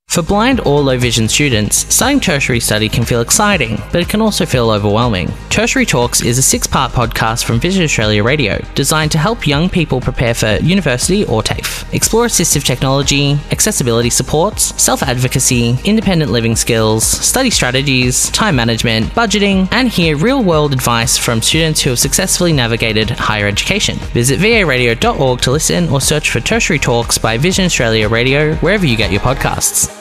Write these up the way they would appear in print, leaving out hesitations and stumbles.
For blind or low vision students, starting tertiary study can feel exciting, but it can also feel overwhelming. Tertiary Talks is a 6-part podcast from Vision Australia Radio, designed to help young people prepare for university or TAFE. Explore assistive technology, accessibility supports, self-advocacy, independent living skills, study strategies, time management, budgeting, and hear real-world advice from students who have successfully navigated higher education. Visit varadio.org to listen or search for Tertiary Talks by Vision Australia Radio wherever you get your podcasts.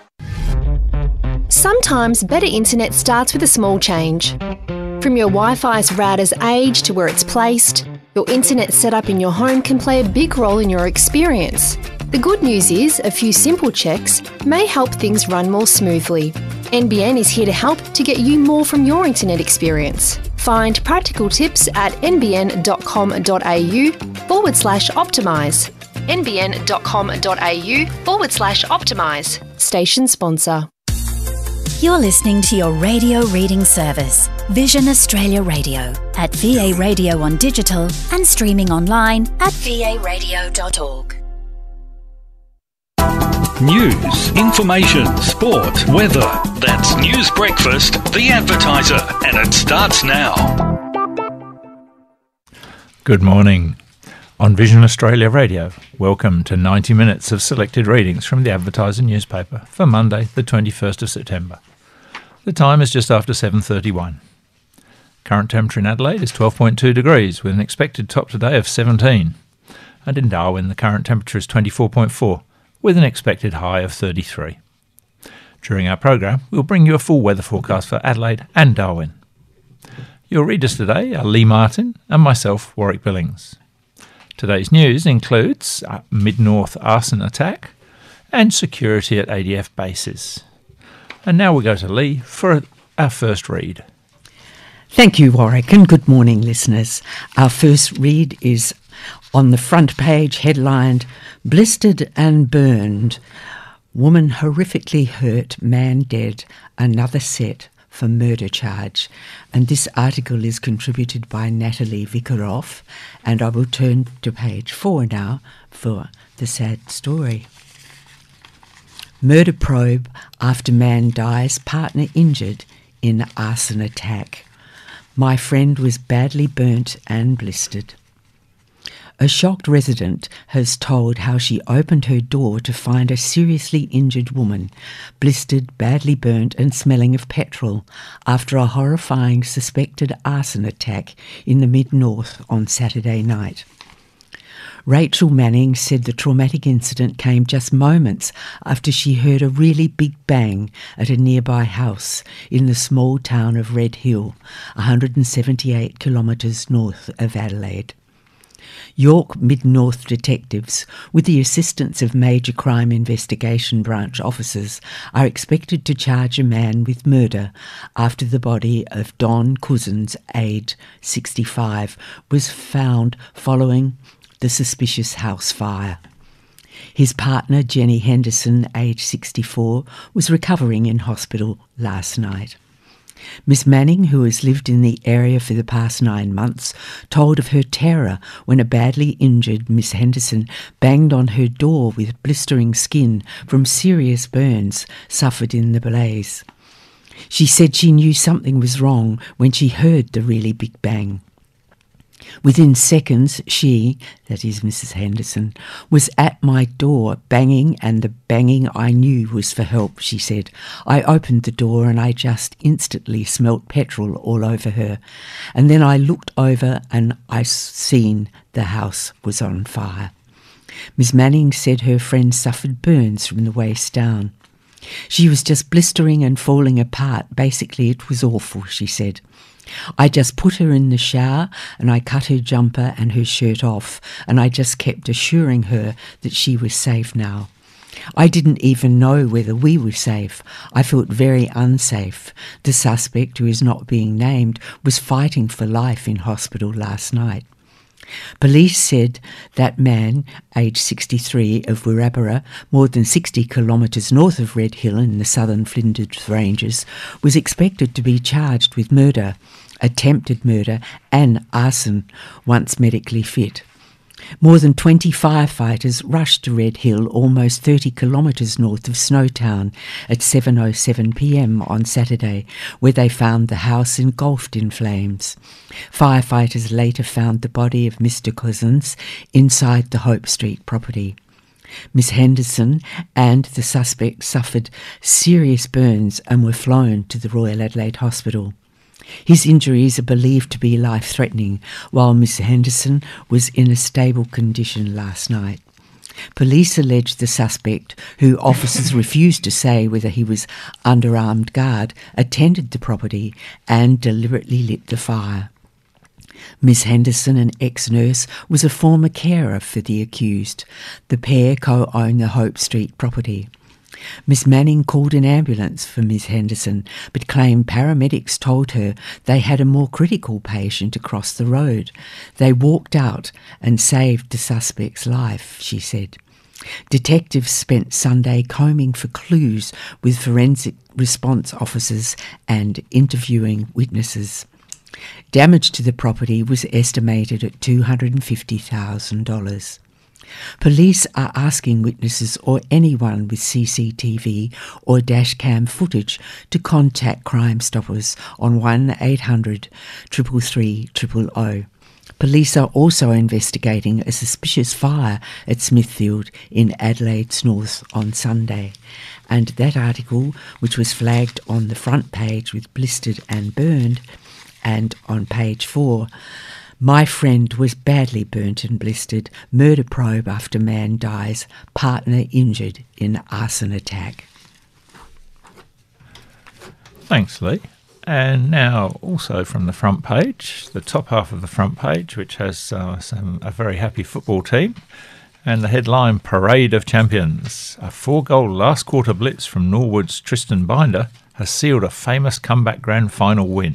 Sometimes better internet starts with a small change. From your Wi-Fi's router's age to where it's placed, your internet setup in your home can play a big role in your experience. The good news is a few simple checks may help things run more smoothly. NBN is here to help to get you more from your internet experience. Find practical tips at nbn.com.au/optimise. nbn.com.au/optimise. Station sponsor. You're listening to your radio reading service, Vision Australia Radio, at VA Radio on digital and streaming online at varadio.org. News, information, sport, weather. That's News Breakfast, The Advertiser, and it starts now. Good morning. On Vision Australia Radio, welcome to 90 minutes of selected readings from the Advertiser newspaper for Monday, the 21st of September. The time is just after 7:31. Current temperature in Adelaide is 12.2 degrees with an expected top today of 17. And in Darwin, the current temperature is 24.4 with an expected high of 33. During our program, we'll bring you a full weather forecast for Adelaide and Darwin. Your readers today are Lee Martin and myself, Warwick Billings. Today's news includes a Mid-North arson attack and security at ADF bases. And now we'll go to Lee for our first read. Thank you, Warwick, and good morning, listeners. Our first read is on the front page, headlined, "Blistered and Burned. Woman horrifically hurt, man dead, another set for murder charge." And this article is contributed by Natalie Vikaroff, and I will turn to page 4 now for the sad story. Murder probe after man dies, partner injured in arson attack. My friend was badly burnt and blistered. A shocked resident has told how she opened her door to find a seriously injured woman, blistered, badly burnt and smelling of petrol after a horrifying suspected arson attack in the Mid-North on Saturday night. Rachel Manning said the traumatic incident came just moments after she heard a really big bang at a nearby house in the small town of Red Hill, 178 kilometres north of Adelaide. York Mid-North detectives, with the assistance of Major Crime Investigation Branch officers, are expected to charge a man with murder after the body of Don Cousins, aged 65, was found following the suspicious house fire. His partner, Jenny Henderson, aged 64, was recovering in hospital last night. Miss Manning, who has lived in the area for the past 9 months, told of her terror when a badly injured Miss Henderson banged on her door with blistering skin from serious burns suffered in the blaze. She said she knew something was wrong when she heard the really big bang. Within seconds, she, that is Mrs. Henderson, was at my door banging, and the banging I knew was for help, she said. I opened the door and I just instantly smelt petrol all over her. And then I looked over and I seen the house was on fire. Miss Manning said her friend suffered burns from the waist down. She was just blistering and falling apart. Basically, it was awful, she said. I just put her in the shower and I cut her jumper and her shirt off, and I just kept assuring her that she was safe now. I didn't even know whether we were safe. I felt very unsafe. The suspect, who is not being named, was fighting for life in hospital last night. Police said that man, aged 63, of Wirraburra, more than 60 kilometres north of Red Hill in the southern Flinders Ranges, was expected to be charged with murder, attempted murder and arson once medically fit. More than 20 firefighters rushed to Red Hill, almost 30 kilometres north of Snowtown, at 7:07 p.m. on Saturday, where they found the house engulfed in flames. Firefighters later found the body of Mr. Cousins inside the Hope Street property. Miss Henderson and the suspect suffered serious burns and were flown to the Royal Adelaide Hospital. His injuries are believed to be life-threatening, while Miss Henderson was in a stable condition last night. Police allege the suspect, who officers refused to say whether he was under armed guard, attended the property and deliberately lit the fire. Miss Henderson, an ex-nurse, was a former carer for the accused. The pair co-own the Hope Street property. Miss Manning called an ambulance for Miss Henderson, but claimed paramedics told her they had a more critical patient across the road. They walked out and saved the suspect's life, she said. Detectives spent Sunday combing for clues with forensic response officers and interviewing witnesses. Damage to the property was estimated at $250,000. Police are asking witnesses or anyone with CCTV or dashcam footage to contact Crime Stoppers on 1-800 333 000. Police are also investigating a suspicious fire at Smithfield in Adelaide's north on Sunday. And that article, which was flagged on the front page with blistered and burned, and on page 4, my friend was badly burnt and blistered. Murder probe after man dies. Partner injured in arson attack. Thanks, Lee. And now also from the front page, the top half of the front page, which has a very happy football team. And the headline, Parade of Champions. A 4-goal last quarter blitz from Norwood's Tristan Binder has sealed a famous comeback grand final win.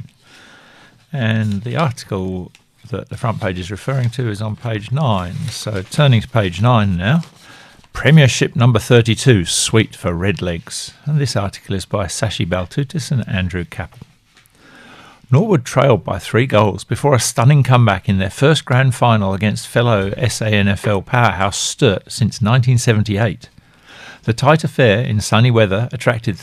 And the article that the front page is referring to is on page 9. So turning to page 9 now. Premiership number 32, sweet for Redlegs. And this article is by Sashi Baltutis and Andrew Capel. Norwood trailed by 3 goals before a stunning comeback in their first grand final against fellow SANFL powerhouse Sturt since 1978. The tight affair in sunny weather attracted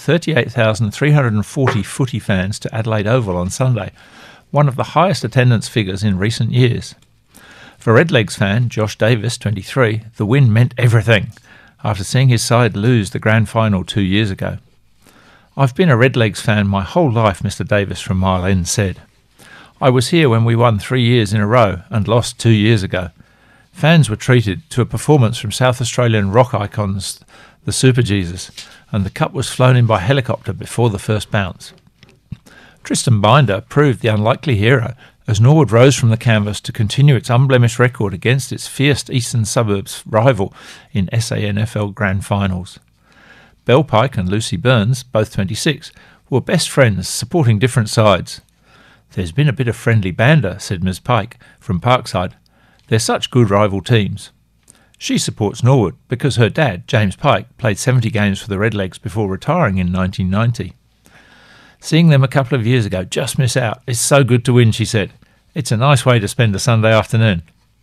38,340 footy fans to Adelaide Oval on Sunday, one of the highest attendance figures in recent years. For Redlegs fan Josh Davis, 23, the win meant everything after seeing his side lose the grand final 2 years ago. I've been a Redlegs fan my whole life, Mr Davis from Mile End said. I was here when we won 3 years in a row and lost 2 years ago. Fans were treated to a performance from South Australian rock icons, the Super Jesus, and the cup was flown in by helicopter before the first bounce. Tristan Binder proved the unlikely hero as Norwood rose from the canvas to continue its unblemished record against its fierce Eastern Suburbs rival in SANFL Grand Finals. Belle Pike and Lucy Burns, both 26, were best friends supporting different sides. There's been a bit of friendly banter, said Ms Pike from Parkside. They're such good rival teams. She supports Norwood because her dad, James Pike, played 70 games for the Redlegs before retiring in 1990. Seeing them a couple of years ago just miss out. It's so good to win, she said. It's a nice way to spend a Sunday afternoon.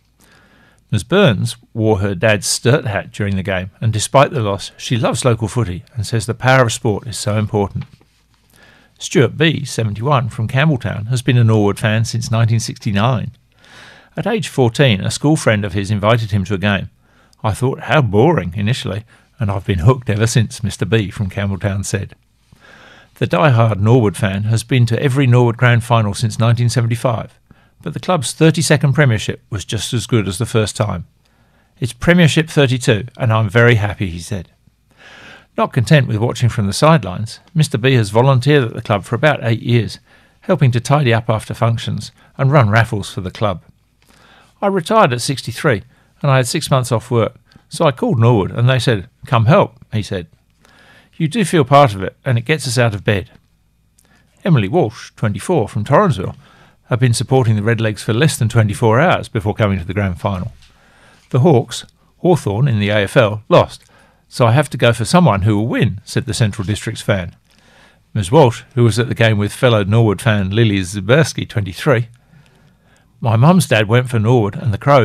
Ms Burns wore her dad's Sturt hat during the game, and despite the loss, she loves local footy and says the power of sport is so important. Stuart B, 71, from Campbelltown, has been a Norwood fan since 1969. At age 14, a school friend of his invited him to a game. I thought, how boring, initially, and I've been hooked ever since, Mr B from Campbelltown said. The die-hard Norwood fan has been to every Norwood Grand Final since 1975, but the club's 32nd premiership was just as good as the first time. It's Premiership 32, and I'm very happy, he said. Not content with watching from the sidelines, Mr B has volunteered at the club for about 8 years, helping to tidy up after functions and run raffles for the club. I retired at 63, and I had 6 months off work, so I called Norwood, and they said, come help, he said. You do feel part of it, and it gets us out of bed. Emily Walsh, 24, from Torrensville, had been supporting the Redlegs for less than 24 hours before coming to the grand final. The Hawks, Hawthorn in the AFL, lost, so I have to go for someone who will win, said the Central District's fan. Ms Walsh, who was at the game with fellow Norwood fan Lily Zabersky, 23. My mum's dad went for Norwood and the Crows,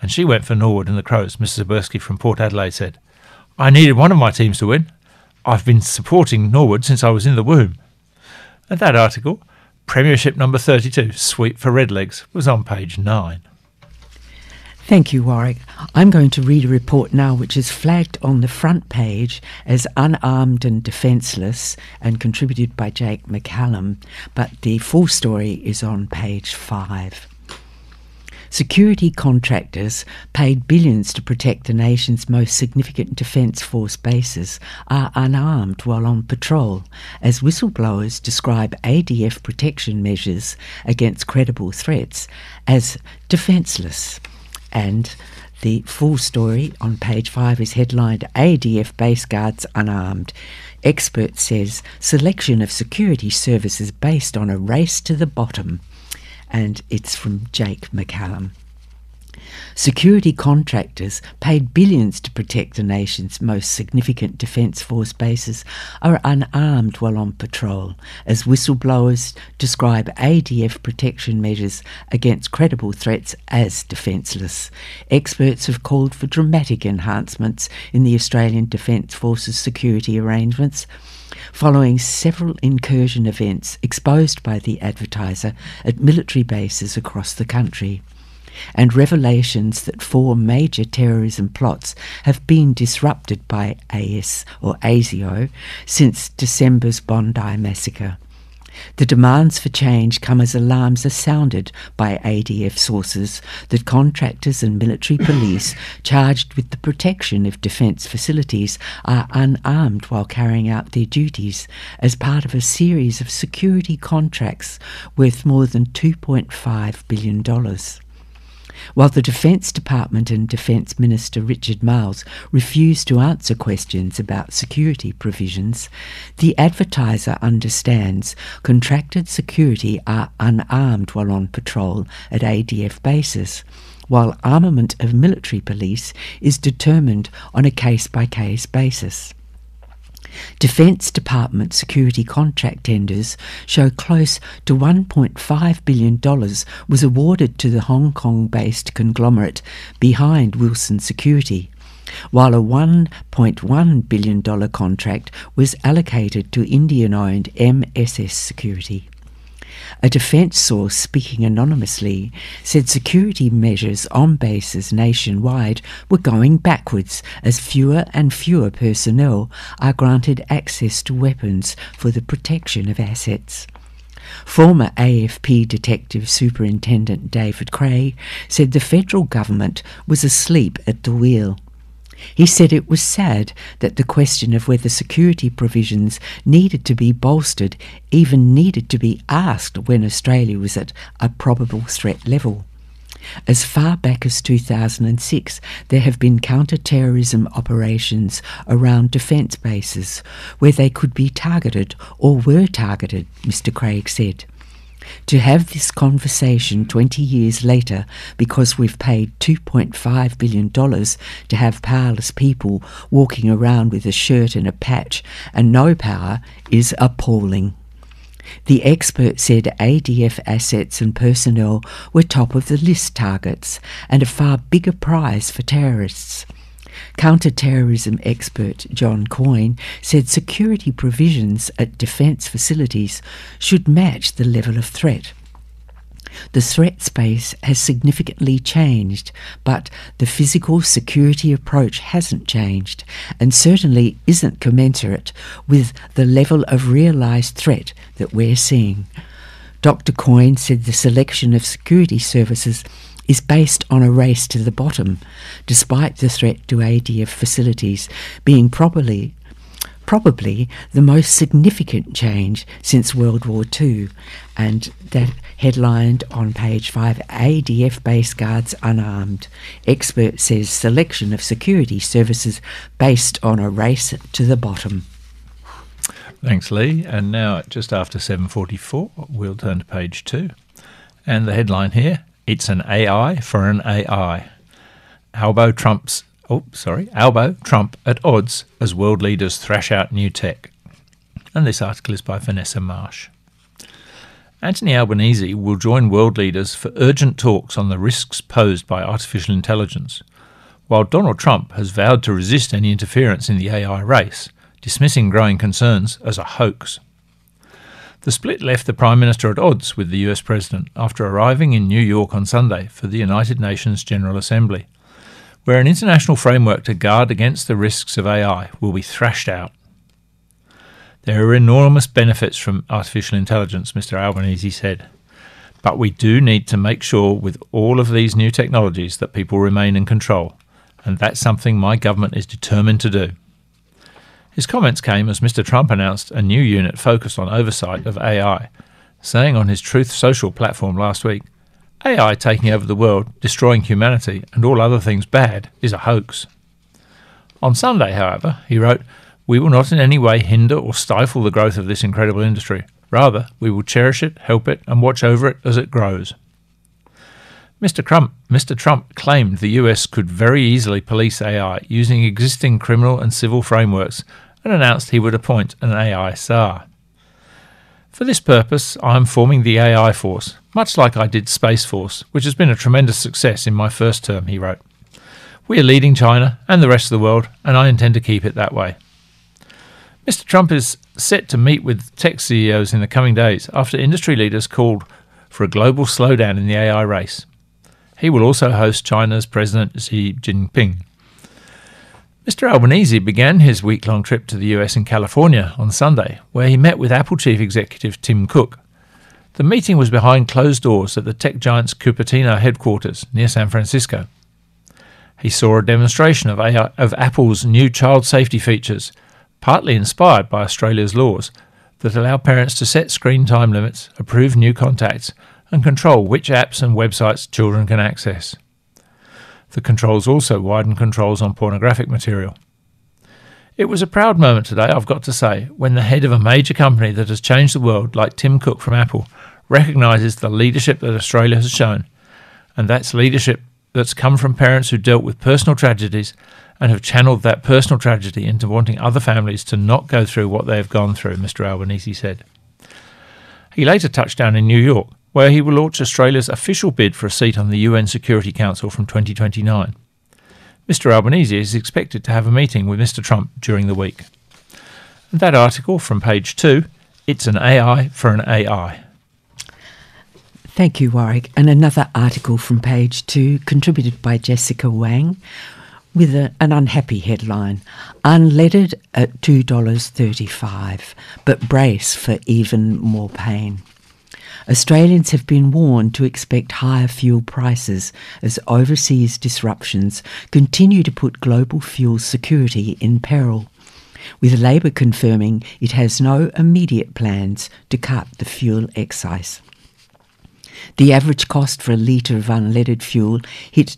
and she went for Norwood and the Crows. Mrs. Zaberski from Port Adelaide said, "I needed one of my teams to win. I've been supporting Norwood since I was in the womb." And that article, Premiership number 32, Sweep for Redlegs, was on page 9. Thank you, Warwick. I'm going to read a report now which is flagged on the front page as unarmed and defenceless and contributed by Jake McCallum, but the full story is on page 5. Security contractors paid billions to protect the nation's most significant Defence Force bases are unarmed while on patrol, as whistleblowers describe ADF protection measures against credible threats as defenceless. And the full story on page 5 is headlined ADF Base Guards Unarmed. Expert says selection of security services based on a race to the bottom. And it's from Jake McCallum. Security contractors paid billions to protect the nation's most significant Defence Force bases are unarmed while on patrol, as whistleblowers describe ADF protection measures against credible threats as defenceless. Experts have called for dramatic enhancements in the Australian Defence Force's security arrangements, following several incursion events exposed by the Advertiser at military bases across the country, and revelations that 4 major terrorism plots have been disrupted by ASIO since December's Bondi massacre. The demands for change come as alarms are sounded by ADF sources that contractors and military police charged with the protection of defence facilities are unarmed while carrying out their duties as part of a series of security contracts worth more than $2.5 billion. While the Defence Department and Defence Minister Richard Marles refused to answer questions about security provisions, the Advertiser understands contracted security are unarmed while on patrol at ADF bases, while armament of military police is determined on a case-by-case basis. Defence Department security contract tenders show close to $1.5 billion was awarded to the Hong Kong-based conglomerate behind Wilson Security, while a $1.1 billion contract was allocated to Indian-owned MSS Security. A defence source speaking anonymously said security measures on bases nationwide were going backwards as fewer and fewer personnel are granted access to weapons for the protection of assets. Former AFP Detective Superintendent David Craig said the federal government was asleep at the wheel. He said it was sad that the question of whether security provisions needed to be bolstered even needed to be asked when Australia was at a probable threat level. As far back as 2006, there have been counter-terrorism operations around defence bases where they could be targeted or were targeted, Mr. Craig said. To have this conversation 20 years later because we've paid $2.5 billion to have powerless people walking around with a shirt and a patch and no power is appalling. The expert said ADF assets and personnel were top of the list targets and a far bigger prize for terrorists. Counter-terrorism expert John Coyne said security provisions at defence facilities should match the level of threat. The threat space has significantly changed, but the physical security approach hasn't changed and certainly isn't commensurate with the level of realised threat that we're seeing. Dr. Coyne said the selection of security services is based on a race to the bottom, despite the threat to ADF facilities being probably the most significant change since World War II, and that headlined on page 5, ADF Base Guards Unarmed. Expert says selection of security services based on a race to the bottom. Thanks, Lee. And now, just after 7:44, we'll turn to page 2. And the headline here, it's an AI for an AI. Albo Trump at odds as world leaders thrash out new tech. And this article is by Vanessa Marsh. Anthony Albanese will join world leaders for urgent talks on the risks posed by artificial intelligence, while Donald Trump has vowed to resist any interference in the AI race, dismissing growing concerns as a hoax. The split left the Prime Minister at odds with the US President after arriving in New York on Sunday for the United Nations General Assembly, where an international framework to guard against the risks of AI will be thrashed out. There are enormous benefits from artificial intelligence, Mr. Albanese said, but we do need to make sure with all of these new technologies that people remain in control, and that's something my government is determined to do. His comments came as Mr. Trump announced a new unit focused on oversight of AI, saying on his Truth Social platform last week, AI taking over the world, destroying humanity and all other things bad is a hoax. On Sunday, however, he wrote, "We will not in any way hinder or stifle the growth of this incredible industry. Rather, we will cherish it, help it and watch over it as it grows." Mr. Trump claimed the US could very easily police AI using existing criminal and civil frameworks and announced he would appoint an AI czar. "For this purpose, I am forming the AI Force, much like I did Space Force, which has been a tremendous success in my first term," he wrote. "We are leading China and the rest of the world, and I intend to keep it that way." Mr. Trump is set to meet with tech CEOs in the coming days after industry leaders called for a global slowdown in the AI race. He will also host China's President Xi Jinping. Mr. Albanese began his week-long trip to the US in California on Sunday, where he met with Apple chief executive Tim Cook. The meeting was behind closed doors at the tech giant's Cupertino headquarters near San Francisco. He saw a demonstration of Apple's new child safety features, partly inspired by Australia's laws, that allow parents to set screen time limits, approve new contacts, and control which apps and websites children can access. The controls also widen controls on pornographic material. It was a proud moment today, I've got to say, when the head of a major company that has changed the world, like Tim Cook from Apple, recognises the leadership that Australia has shown, and that's leadership that's come from parents who dealt with personal tragedies and have channelled that personal tragedy into wanting other families to not go through what they have gone through, Mr. Albanese said. He later touched down in New York, where he will launch Australia's official bid for a seat on the UN Security Council from 2029. Mr. Albanese is expected to have a meeting with Mr. Trump during the week. And that article from page 2, "It's an AI for an AI." Thank you, Warwick. And another article from page 2, contributed by Jessica Wang, with an unhappy headline, "Unleaded at $2.35, but brace for even more pain." Australians have been warned to expect higher fuel prices as overseas disruptions continue to put global fuel security in peril, with Labor confirming it has no immediate plans to cut the fuel excise. The average cost for a litre of unleaded fuel hit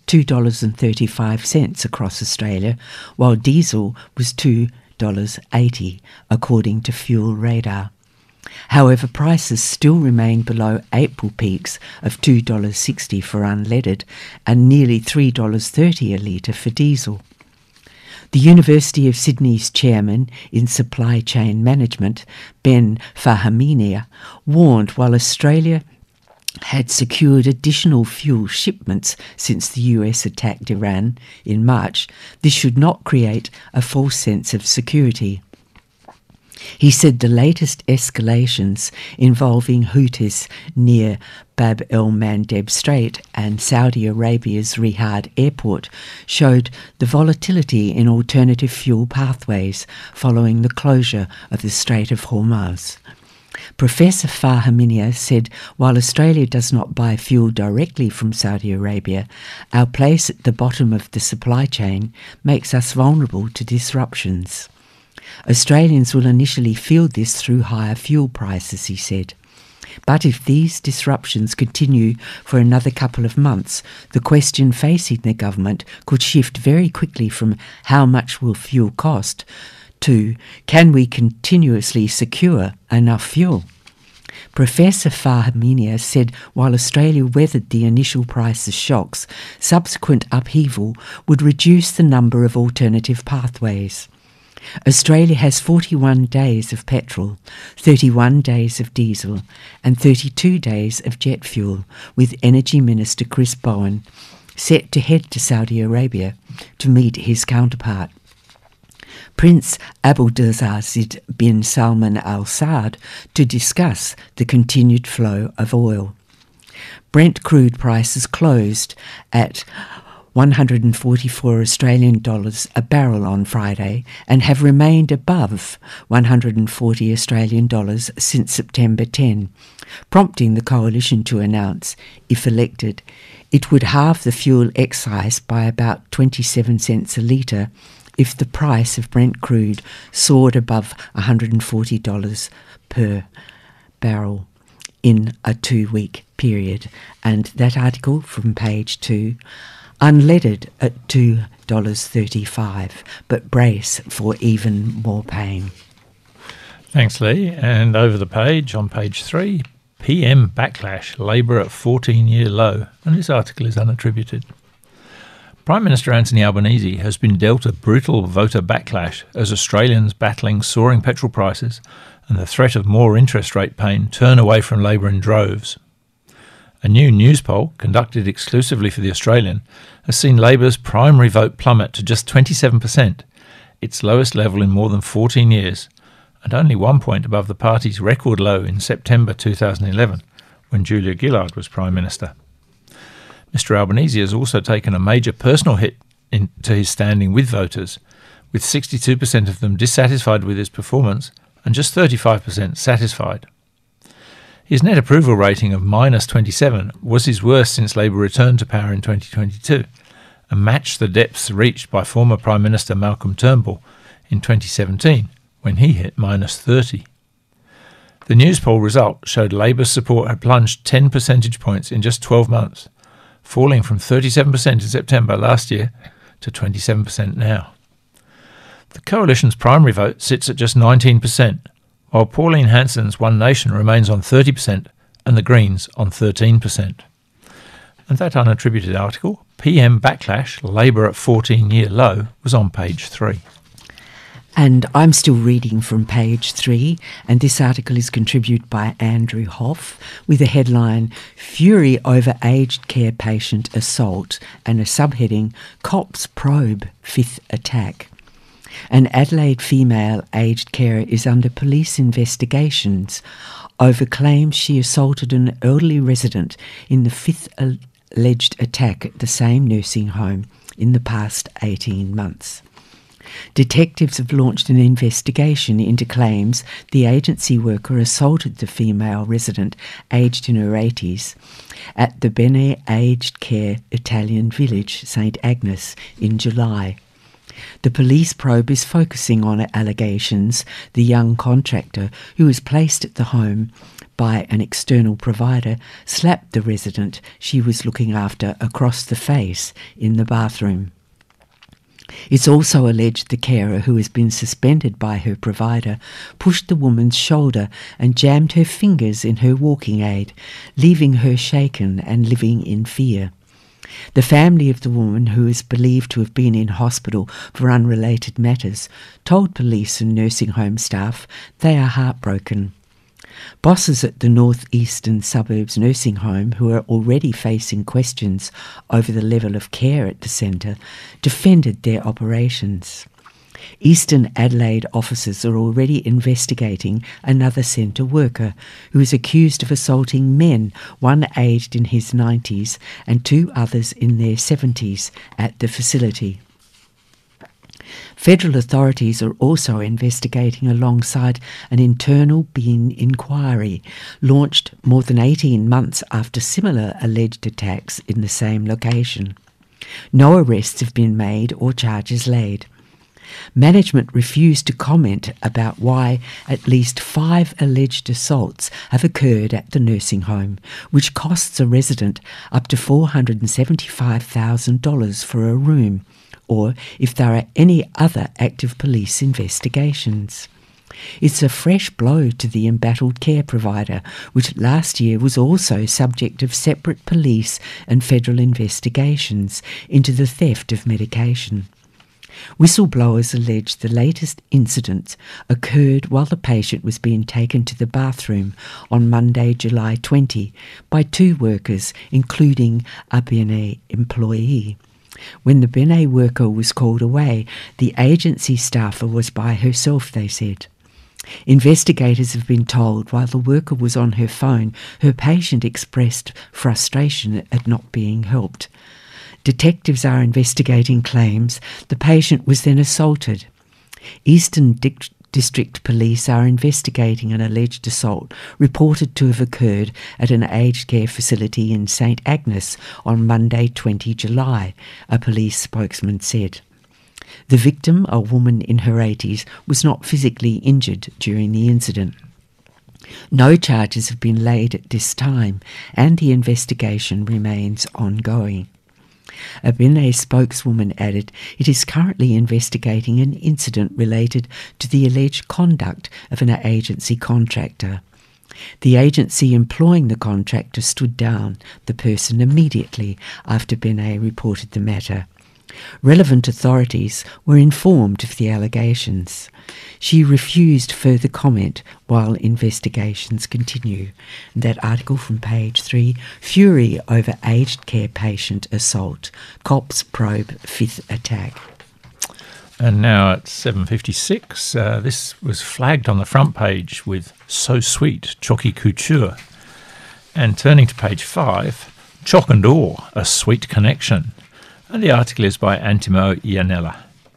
$2.35 across Australia, while diesel was $2.80, according to Fuel Radar. However, prices still remain below April peaks of $2.60 for unleaded and nearly $3.30 a litre for diesel. The University of Sydney's chairman in supply chain management, Ben Fahaminia, warned while Australia had secured additional fuel shipments since the US attacked Iran in March, this should not create a false sense of security. He said the latest escalations involving Houthis near Bab el-Mandeb Strait and Saudi Arabia's Riyadh airport showed the volatility in alternative fuel pathways following the closure of the Strait of Hormuz. Professor Fahaminia said while Australia does not buy fuel directly from Saudi Arabia, our place at the bottom of the supply chain makes us vulnerable to disruptions. Australians will initially feel this through higher fuel prices, he said. But if these disruptions continue for another couple of months, the question facing the government could shift very quickly from how much will fuel cost to can we continuously secure enough fuel? Professor Fahaminia said while Australia weathered the initial price shocks, subsequent upheaval would reduce the number of alternative pathways. Australia has 41 days of petrol, 31 days of diesel and 32 days of jet fuel, with Energy Minister Chris Bowen set to head to Saudi Arabia to meet his counterpart, Prince Abdulaziz bin Salman Al Saud, to discuss the continued flow of oil. Brent crude prices closed at 144 Australian dollars a barrel on Friday and have remained above 140 Australian dollars since September 10, prompting the coalition to announce, if elected, it would halve the fuel excise by about 27 cents a litre if the price of Brent crude soared above $140 per barrel in a 2-week period. And that article from page 2, unleaded at $2.35, but brace for even more pain. Thanks, Lee. And over the page, on page 3, PM backlash, Labor at 14-year low. And this article is unattributed. Prime Minister Anthony Albanese has been dealt a brutal voter backlash as Australians battling soaring petrol prices and the threat of more interest rate pain turn away from Labor in droves. A new news poll, conducted exclusively for The Australian, has seen Labor's primary vote plummet to just 27%, its lowest level in more than 14 years, and only 1 point above the party's record low in September 2011, when Julia Gillard was Prime Minister. Mr Albanese has also taken a major personal hit to his standing with voters, with 62% of them dissatisfied with his performance and just 35% satisfied. His net approval rating of -27 was his worst since Labor returned to power in 2022 and matched the depths reached by former Prime Minister Malcolm Turnbull in 2017 when he hit -30. The news poll result showed Labor's support had plunged 10 percentage points in just 12 months, falling from 37% in September last year to 27% now. The Coalition's primary vote sits at just 19%, while Pauline Hanson's One Nation remains on 30% and the Greens on 13%. And that unattributed article, PM backlash, Labor at 14-year low, was on page 3. And I'm still reading from page 3, and this article is contributed by Andrew Hoff with the headline, Fury over Aged Care Patient Assault, and a subheading, Cops Probe Fifth Attack. An Adelaide female aged carer is under police investigations over claims she assaulted an elderly resident in the fifth alleged attack at the same nursing home in the past 18 months. Detectives have launched an investigation into claims the agency worker assaulted the female resident, aged in her 80s, at the Bene Aged Care Italian village, St Agnes, in July. The police probe is focusing on allegations the young contractor, who was placed at the home by an external provider, slapped the resident she was looking after across the face in the bathroom. It's also alleged the carer, who has been suspended by her provider, pushed the woman's shoulder and jammed her fingers in her walking aid, leaving her shaken and living in fear. The family of the woman, who is believed to have been in hospital for unrelated matters, told police and nursing home staff they are heartbroken. Bosses at the northeastern suburbs nursing home, who are already facing questions over the level of care at the centre, defended their operations. Eastern Adelaide officers are already investigating another centre worker who is accused of assaulting men, one aged in his 90s and 2 others in their 70s, at the facility. Federal authorities are also investigating alongside an internal Bean inquiry launched more than 18 months after similar alleged attacks in the same location. No arrests have been made or charges laid. Management refused to comment about why at least 5 alleged assaults have occurred at the nursing home, which costs a resident up to $475,000 for a room, or if there are any other active police investigations. It's a fresh blow to the embattled care provider, which last year was also subject of separate police and federal investigations into the theft of medication. Whistleblowers allege the latest incident occurred while the patient was being taken to the bathroom on Monday, July 20, by 2 workers, including a BNA employee. When the BNA worker was called away, the agency staffer was by herself, they said. Investigators have been told while the worker was on her phone, her patient expressed frustration at not being helped. Detectives are investigating claims the patient was then assaulted. Eastern District Police are investigating an alleged assault reported to have occurred at an aged care facility in St Agnes on Monday, 20 July, a police spokesman said. The victim, a woman in her 80s, was not physically injured during the incident. No charges have been laid at this time, and the investigation remains ongoing. A BNA spokeswoman added it is currently investigating an incident related to the alleged conduct of an agency contractor. The agency employing the contractor stood down the person immediately after BNA reported the matter. Relevant authorities were informed of the allegations. She refused further comment while investigations continue. That article from page 3, Fury over aged care patient assault. Cops probe 5th attack. And now at 7:56, this was flagged on the front page with So Sweet, Chalky Couture. And turning to page 5, Chalk and Ore, A Sweet Connection. And the article is by Antimo Ianella.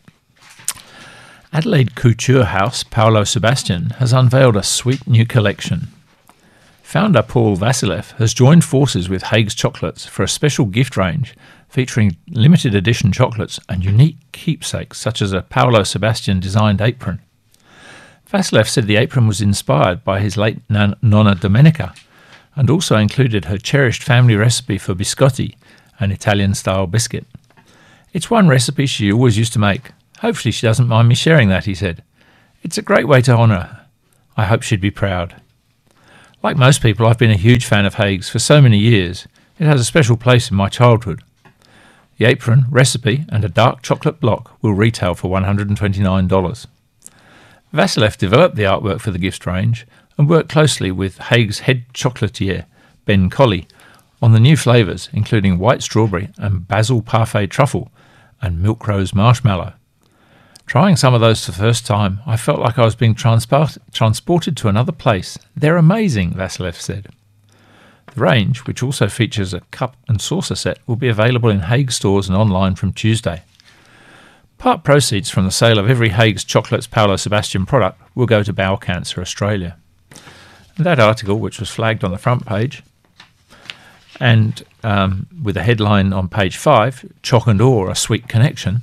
Adelaide couture house Paolo Sebastian has unveiled a sweet new collection. Founder Paul Vasilev has joined forces with Haig's Chocolates for a special gift range featuring limited edition chocolates and unique keepsakes such as a Paolo Sebastian designed apron. Vasilev said the apron was inspired by his late Nonna Domenica and also included her cherished family recipe for biscotti, an Italian-style biscuit. It's one recipe she always used to make. Hopefully she doesn't mind me sharing that, he said. It's a great way to honour her. I hope she'd be proud. Like most people, I've been a huge fan of Haig's for so many years. It has a special place in my childhood. The apron, recipe and a dark chocolate block will retail for $129. Vasilev developed the artwork for the gift range and worked closely with Haig's head chocolatier, Ben Colley, on the new flavours, including white strawberry and basil parfait truffle and milk rose marshmallow. Trying some of those for the first time, I felt like I was being transported to another place. They're amazing, Vasilev said. The range, which also features a cup and saucer set, will be available in Haig stores and online from Tuesday. Part proceeds from the sale of every Haig's Chocolates Paolo Sebastian product will go to Bowel Cancer Australia. And that article, which was flagged on the front page, and with a headline on page 5, Chalk and Ore, A Sweet Connection.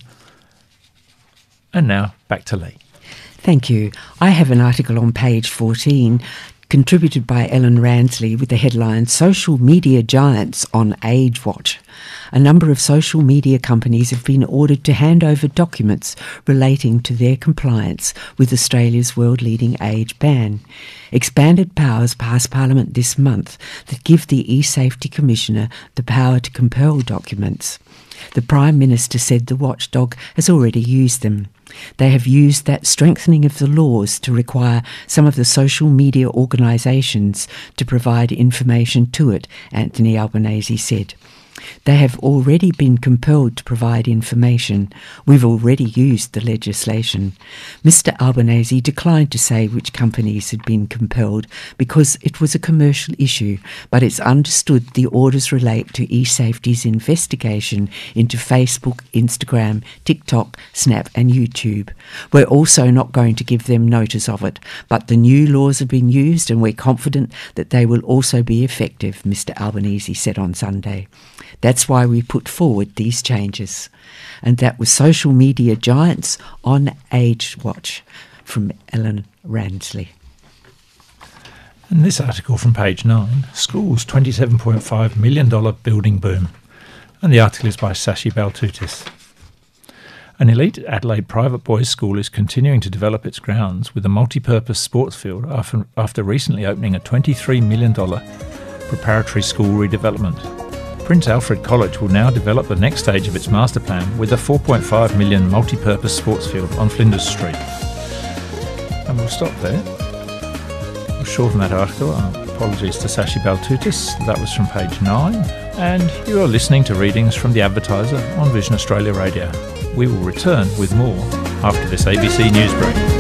And now, back to Lee. Thank you. I have an article on page 14, contributed by Ellen Ransley, with the headline, Social Media Giants on Age Watch. A number of social media companies have been ordered to hand over documents relating to their compliance with Australia's world-leading age ban. Expanded powers passed Parliament this month that give the eSafety Commissioner the power to compel documents. The Prime Minister said the watchdog has already used them. They have used that strengthening of the laws to require some of the social media organisations to provide information to it, Anthony Albanese said. They have already been compelled to provide information. We've already used the legislation. Mr Albanese declined to say which companies had been compelled because it was a commercial issue, but it's understood the orders relate to eSafety's investigation into Facebook, Instagram, TikTok, Snap and YouTube. We're also not going to give them notice of it, but the new laws have been used and we're confident that they will also be effective, Mr Albanese said on Sunday. That's why we put forward these changes. And that was Social Media Giants on Age Watch from Ellen Ransley. And this article from page 9, Schools $27.5 million building boom. And the article is by Sashi Baltutis. An elite Adelaide private boys' school is continuing to develop its grounds with a multi-purpose sports field after recently opening a $23 million preparatory school redevelopment. Prince Alfred College will now develop the next stage of its master plan with a $4.5 million multi-purpose sports field on Flinders Street. And we'll stop there. We'll shorten that article. Apologies to Sashi Baltutis. That was from page 9. And you are listening to readings from The Advertiser on Vision Australia Radio. We will return with more after this ABC News Break.